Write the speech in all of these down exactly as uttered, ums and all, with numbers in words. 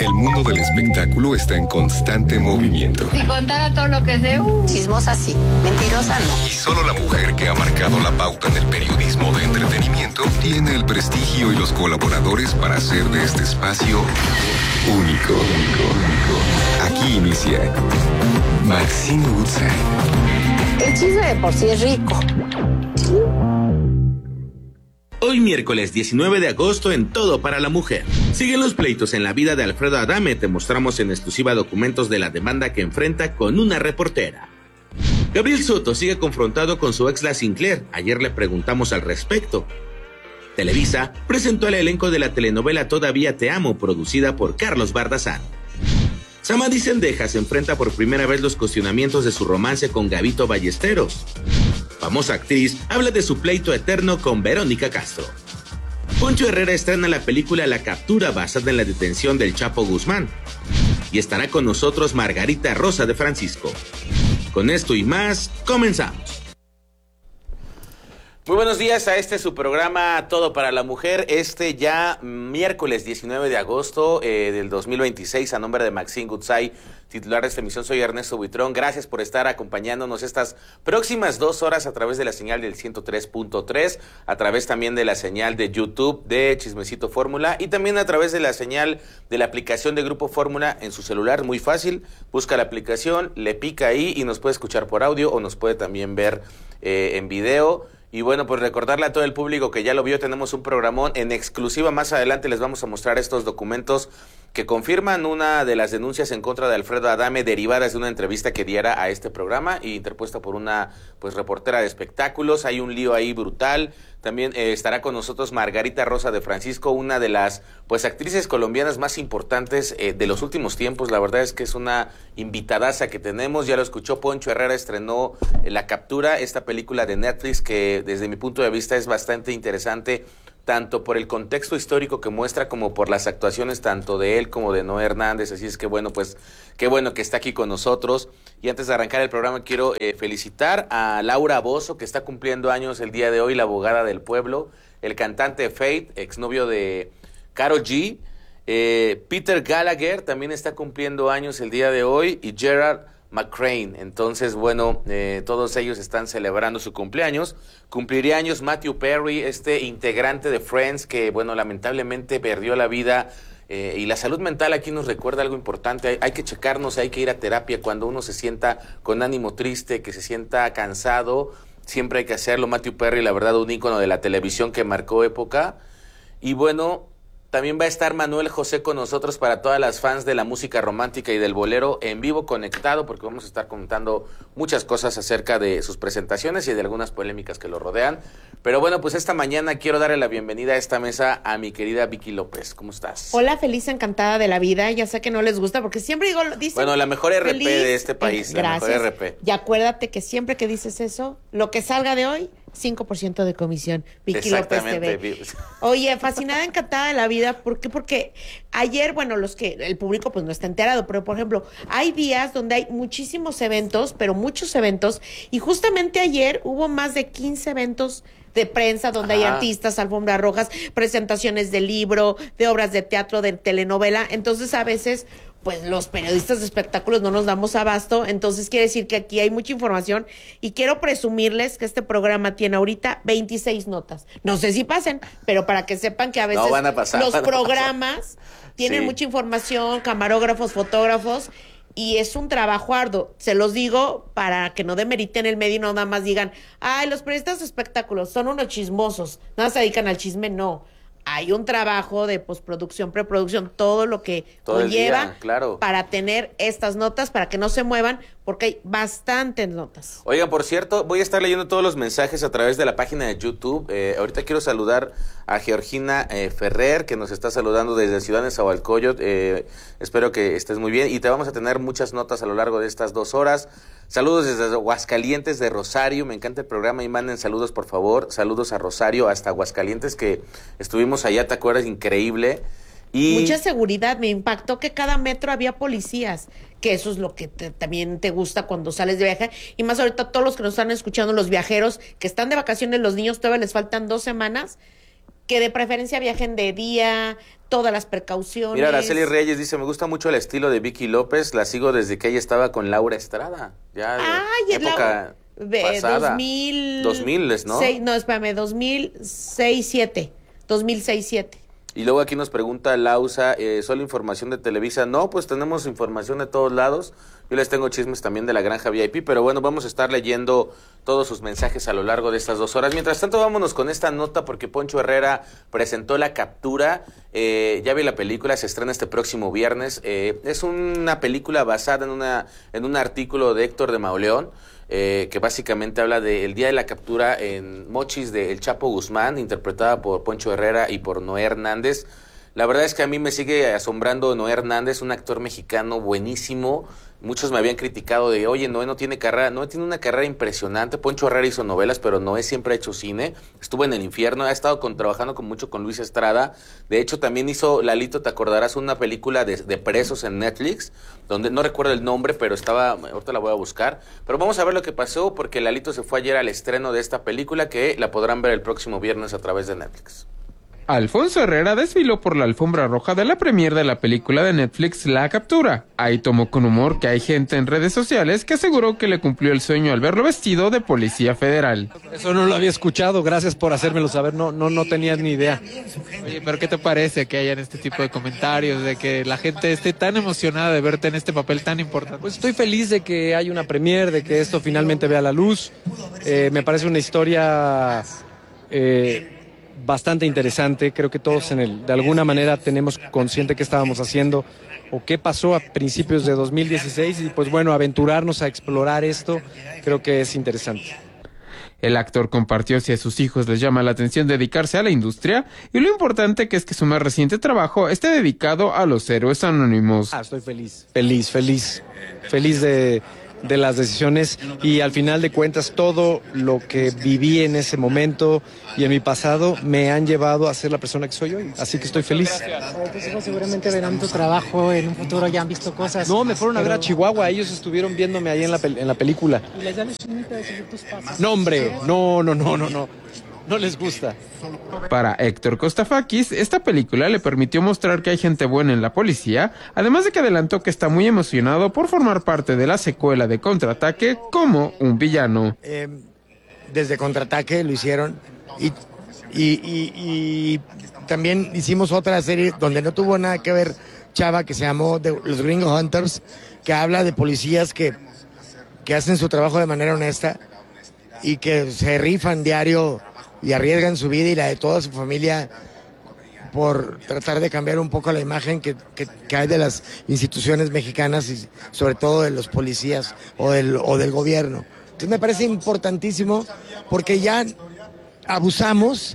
El mundo del espectáculo está en constante movimiento. Si contara todo lo que sé, uh. Chismosa sí, mentirosa no. Y solo la mujer que ha marcado la pauta en el periodismo de entretenimiento tiene el prestigio y los colaboradores para hacer de este espacio único. único, único. Aquí inicia Maxine Goodside. El chisme de por sí es rico. Hoy miércoles diecinueve de agosto en Todo para la Mujer. Siguen los pleitos en la vida de Alfredo Adame. Te mostramos en exclusiva documentos de la demanda que enfrenta con una reportera. Gabriel Soto sigue confrontado con su ex La Sinclair. Ayer le preguntamos al respecto. Televisa presentó al elenco de la telenovela Todavía te amo, producida por Carlos Bardazán. Samadhi Sendejas enfrenta por primera vez los cuestionamientos de su romance con Gabito Ballesteros. Famosa actriz habla de su pleito eterno con Verónica Castro. Poncho Herrera estrena la película La Captura, basada en la detención del Chapo Guzmán. Y estará con nosotros Margarita Rosa de Francisco. Con esto y más, comenzamos. Muy buenos días a este su programa Todo para la Mujer, este ya miércoles diecinueve de agosto eh, del dos mil veintiséis. A nombre de Maxine Goodside, titular de esta emisión, soy Ernesto Buitrón. Gracias por estar acompañándonos estas próximas dos horas a través de la señal del ciento tres punto tres, a través también de la señal de YouTube de Chismecito Fórmula y también a través de la señal de la aplicación de Grupo Fórmula en su celular. Muy fácil, busca la aplicación, le pica ahí y nos puede escuchar por audio o nos puede también ver eh, en video. Y bueno, pues recordarle a todo el público que ya lo vio, tenemos un programón en exclusiva. Más adelante les vamos a mostrar estos documentos que confirman una de las denuncias en contra de Alfredo Adame, derivadas de una entrevista que diera a este programa y interpuesta por una pues reportera de espectáculos. Hay un lío ahí brutal. También eh, estará con nosotros Margarita Rosa de Francisco, una de las pues actrices colombianas más importantes eh, de los últimos tiempos. La verdad es que es una invitadaza que tenemos. Ya lo escuchó, Poncho Herrera estrenó eh, La Captura, esta película de Netflix que desde mi punto de vista es bastante interesante, tanto por el contexto histórico que muestra como por las actuaciones tanto de él como de Noé Hernández. Así es que bueno, pues qué bueno que está aquí con nosotros. Y antes de arrancar el programa quiero eh, felicitar a Laura Bozzo, que está cumpliendo años el día de hoy, la abogada del pueblo, el cantante Faith, exnovio de Karol G, eh, Peter Gallagher también está cumpliendo años el día de hoy y Gerard McCrane. Entonces, bueno, eh, todos ellos están celebrando su cumpleaños. Cumpliría años Matthew Perry, este integrante de Friends que, bueno, lamentablemente perdió la vida. Eh, y la salud mental aquí nos recuerda algo importante. Hay, hay que checarnos, hay que ir a terapia cuando uno se sienta con ánimo triste, que se sienta cansado. Siempre hay que hacerlo. Matthew Perry, la verdad, un ícono de la televisión que marcó época. Y bueno, también va a estar Manuel José con nosotros para todas las fans de la música romántica y del bolero en vivo conectado, porque vamos a estar contando muchas cosas acerca de sus presentaciones y de algunas polémicas que lo rodean. Pero bueno, pues esta mañana quiero darle la bienvenida a esta mesa a mi querida Vicky López. ¿Cómo estás? Hola, feliz, encantada de la vida. Ya sé que no les gusta porque siempre digo, dicen, bueno, la mejor R P feliz, de este país, eh, la gracias. mejor R P. Y acuérdate que siempre que dices eso, lo que salga de hoy, cinco por ciento de comisión. Vicky López T V. Oye, fascinada, encantada de la vida. ¿Por qué? Porque ayer, bueno, los que el público pues no está enterado, pero por ejemplo, hay días donde hay muchísimos eventos, pero muchos eventos, y justamente ayer hubo más de quince eventos de prensa donde Ajá. hay artistas, alfombras rojas, presentaciones de libro, de obras de teatro, de telenovela. Entonces a veces pues los periodistas de espectáculos no nos damos abasto. Entonces quiere decir que aquí hay mucha información y quiero presumirles que este programa tiene ahorita veintiséis notas. No sé si pasen, pero para que sepan que a veces no van a pasar, los van a programas pasar. tienen Sí. mucha información, camarógrafos, fotógrafos, y es un trabajo arduo. Se los digo para que no demeriten el medio y no nada más digan, ay, los periodistas de espectáculos son unos chismosos, nada más se dedican al chisme. No, hay un trabajo de postproducción, preproducción, todo lo que todo conlleva día, claro. para tener estas notas, para que no se muevan, porque hay bastantes notas. Oigan, por cierto, voy a estar leyendo todos los mensajes a través de la página de YouTube. Eh, ahorita quiero saludar a Georgina eh, Ferrer, que nos está saludando desde Ciudad de Nezahualcóyotl. Eh, espero que estés muy bien y te vamos a tener muchas notas a lo largo de estas dos horas. Saludos desde Aguascalientes de Rosario, me encanta el programa y manden saludos por favor. Saludos a Rosario hasta Aguascalientes, que estuvimos allá, ¿te acuerdas? Increíble. Y mucha seguridad, me impactó que cada metro había policías, que eso es lo que te, también te gusta cuando sales de viaje, y más ahorita todos los que nos están escuchando, los viajeros que están de vacaciones, los niños todavía les faltan dos semanas, que de preferencia viajen de día, todas las precauciones. Mira, Araceli Reyes dice, me gusta mucho el estilo de Vicky López, la sigo desde que ella estaba con Laura Estrada, ya de Ay, época la, pasada. dos mil... dos mil, ¿no? Seis, no, espérame, dos mil seis, siete. dos mil seis, siete. Y luego aquí nos pregunta Lausa, eh, ¿solo información de Televisa? No, pues tenemos información de todos lados. Yo les tengo chismes también de la Granja V I P, pero bueno, vamos a estar leyendo todos sus mensajes a lo largo de estas dos horas. Mientras tanto, vámonos con esta nota porque Poncho Herrera presentó La Captura. Eh, ya vi la película, se estrena este próximo viernes. Eh, es una película basada en, una, en un artículo de Héctor de Mauleón. Eh, que básicamente habla del día de la captura en Mochis de El Chapo Guzmán, interpretada por Poncho Herrera y por Noé Hernández. La verdad es que a mí me sigue asombrando Noé Hernández, un actor mexicano buenísimo. Muchos me habían criticado de, oye, Noé no tiene carrera, Noé tiene una carrera impresionante. Poncho Herrera hizo novelas, pero Noé siempre ha hecho cine. Estuvo en El Infierno, ha estado con, trabajando con mucho con Luis Estrada. De hecho, también hizo, Lalito, te acordarás, una película de, de presos en Netflix, donde no recuerdo el nombre, pero estaba, ahorita la voy a buscar. Pero vamos a ver lo que pasó, porque Lalito se fue ayer al estreno de esta película, que la podrán ver el próximo viernes a través de Netflix. Alfonso Herrera desfiló por la alfombra roja de la premier de la película de Netflix La Captura. Ahí tomó con humor que hay gente en redes sociales que aseguró que le cumplió el sueño al verlo vestido de policía federal. Eso no lo había escuchado, gracias por hacérmelo saber, no, no, no tenía ni idea. Oye, pero ¿qué te parece que hayan este tipo de comentarios, de que la gente esté tan emocionada de verte en este papel tan importante? Pues estoy feliz de que haya una premier, de que esto finalmente vea la luz. Eh, me parece una historia... Eh, bastante interesante, creo que todos en el, de alguna manera tenemos consciente qué estábamos haciendo o qué pasó a principios de dos mil dieciséis y pues bueno, aventurarnos a explorar esto creo que es interesante. El actor compartió si a sus hijos les llama la atención dedicarse a la industria y lo importante que es que su más reciente trabajo esté dedicado a los héroes anónimos. Ah, estoy feliz, feliz, feliz, feliz de... de las decisiones y al final de cuentas todo lo que viví en ese momento y en mi pasado me han llevado a ser la persona que soy hoy, así que estoy feliz. Tus hijos seguramente verán tu trabajo en un futuro, ya han visto cosas. No, me fueron pero... a ver a Chihuahua, ellos estuvieron viéndome ahí en la, en la película. ¿Y les da la chinita de seguir tus pasos? No, hombre, no, no, no, no, no, no les gusta. Para Héctor Costafakis, esta película le permitió mostrar que hay gente buena en la policía, además de que adelantó que está muy emocionado por formar parte de la secuela de Contraataque como un villano. Eh, desde Contraataque lo hicieron y, y, y, y también hicimos otra serie donde no tuvo nada que ver Chava, que se llamó The, Los Gringo Hunters, que habla de policías que, que hacen su trabajo de manera honesta y que se rifan diario y arriesgan su vida y la de toda su familia por tratar de cambiar un poco la imagen que, que, que hay de las instituciones mexicanas y sobre todo de los policías o del, o del gobierno. Entonces me parece importantísimo porque ya abusamos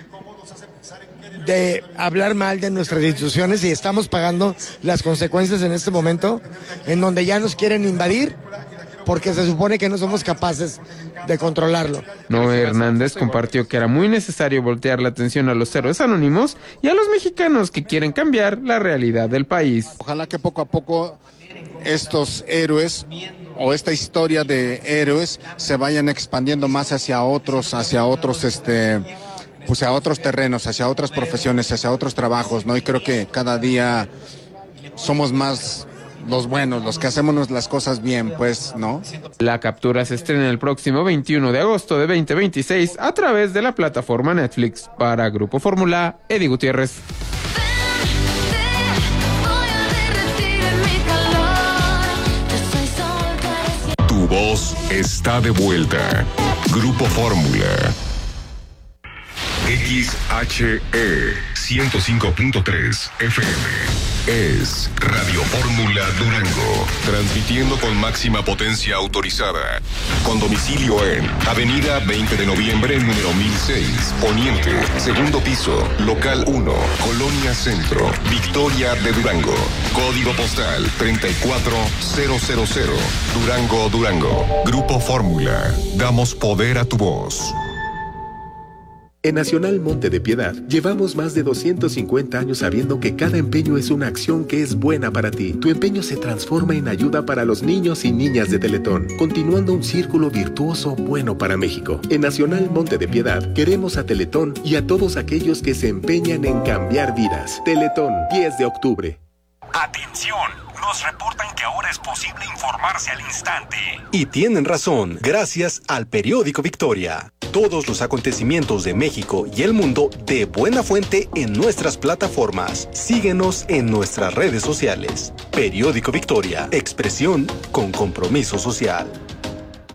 de hablar mal de nuestras instituciones y estamos pagando las consecuencias en este momento en donde ya nos quieren invadir porque se supone que no somos capaces de controlarlo. Noé Hernández compartió que era muy necesario voltear la atención a los héroes anónimos y a los mexicanos que quieren cambiar la realidad del país. Ojalá que poco a poco estos héroes o esta historia de héroes se vayan expandiendo más hacia otros, hacia otros, este, pues a otros terrenos, hacia otras profesiones, hacia otros trabajos, ¿no? Y creo que cada día somos más los buenos, los que hacemos las cosas bien, pues, ¿no? La Captura se estrena el próximo veintiuno de agosto de veinte veintiséis a través de la plataforma Netflix. Para Grupo Fórmula, Eddie Gutiérrez. Tu voz está de vuelta. Grupo Fórmula. X H E ciento cinco punto tres F M es Radio Fórmula Durango, transmitiendo con máxima potencia autorizada, con domicilio en Avenida veinte de noviembre, número mil seis, Poniente, segundo piso, local uno, Colonia Centro, Victoria de Durango, código postal treinta y cuatro mil, Durango, Durango. Grupo Fórmula, damos poder a tu voz. En Nacional Monte de Piedad, llevamos más de doscientos cincuenta años sabiendo que cada empeño es una acción que es buena para ti. Tu empeño se transforma en ayuda para los niños y niñas de Teletón, continuando un círculo virtuoso bueno para México. En Nacional Monte de Piedad, queremos a Teletón y a todos aquellos que se empeñan en cambiar vidas. Teletón, diez de octubre. ¡Atención! Nos reportan que ahora es posible informarse al instante. Y tienen razón, gracias al periódico Victoria. Todos los acontecimientos de México y el mundo de buena fuente en nuestras plataformas. Síguenos en nuestras redes sociales. Periódico Victoria, expresión con compromiso social.